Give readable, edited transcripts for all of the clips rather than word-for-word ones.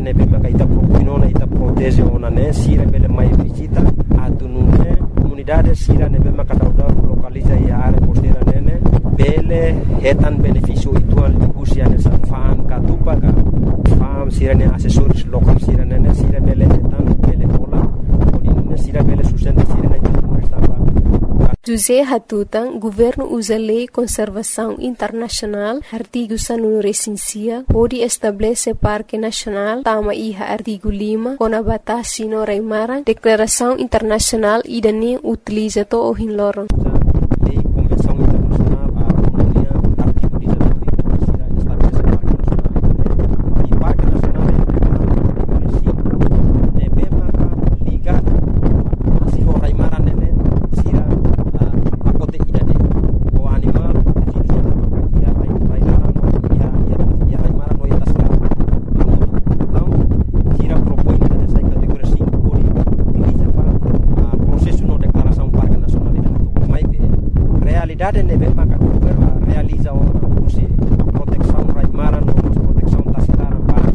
nebe maka ita propinona ita protege ona ne sira bele mai visita atunune comunidade sira nebe maka dauda localiza ya área costeira nene bele hetan benefício ituan ligusia nessa faan katupa ka fam sira ne assessores local sira nene sira bele hetan bele bola odinune sira bele sustenta sira ne José Hatutan, governo usa lei conservação internacional, artigo 195, pode estabelecer parque nacional, tama iha artigo 5, com a batasi no Raimara, declaração internacional e dani utiliza to o hinloron. realiza a proteção raimara, proteção da cidade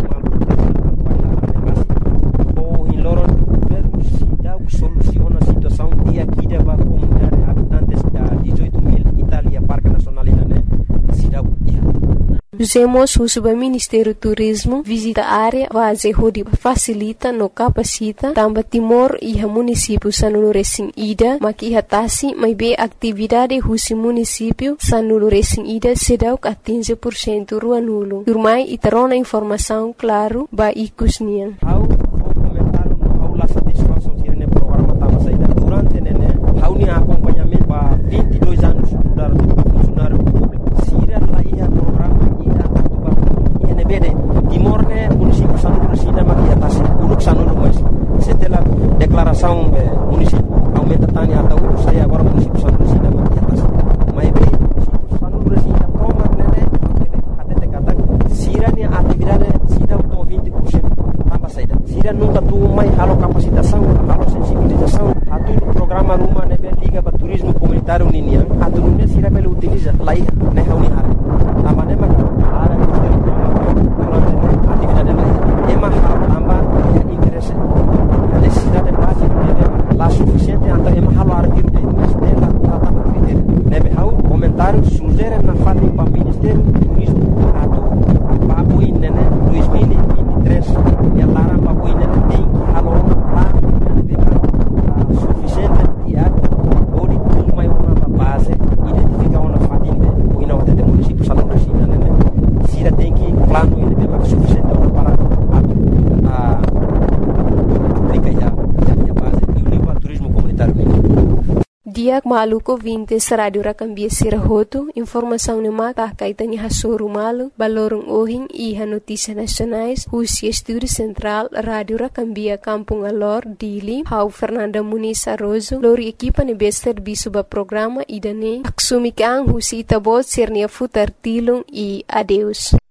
ou em Loron, o governo soluciona a situação e aqui da comunidade habitantes da 18.000 Itália Parque Nacional cidade. Usemos o Ministério do Turismo visita a área base onde facilita no capacita também Timor e o município Sanuluresin Ida maki hatasi mai be atividade o município Sanuluresin Ida sedau a 15% ruanulo. Turmai iterona informação claro ba ikusnian. Durante o acompanhamento há 22 anos do funcionário público. Sira lá ia programa Timor ne município Sanulu Sina maki atas uruk Sanulu mas setelah declaração município aumenta tanya atau saya agora município Sanulu Sina maki atas mai be município Sanulu Sina toma nene até te kata sira ni atividade sida to 20% tambah saida sira nunca tu mai halo capacitação halo sensibilização atur programa rumah nebe liga para turismo comunitário ninia atur ne sira bele utiliza lai ne hauni har amane maka ara atividade é mais também interesse necessidade básica lá suficiente então é mais halo artigo de dela tratava critério deve hau comentário sugere na fali para ministério do turismo atu papo inene 2023 e lá na papo inene tem que halo lá suficiente dia ori tudo mais uma base identificar uma fatinha o ina até do município Sanulu Sina né sira tem que plano ele tem mais suficiente para aplicar a base e o livro turismo comunitário Dia maluco 20 Radio Rakambia Sirahoto, informação no mata kaitannya hasuru malu, balorong ohing iha notícias nacionais, Husia Estúdio Central, Radio Rakambia Kampung Alor, Dili, Hau Fernanda Muniz Arrozo, lori equipa nebe serviço ba programa idane, aksumikang Husi Tabot Sirnia Futar Tilung e adeus.